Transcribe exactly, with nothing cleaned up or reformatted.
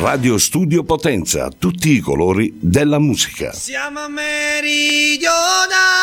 Radio Studio Potenza, tutti i colori della musica. Siamo meridionali.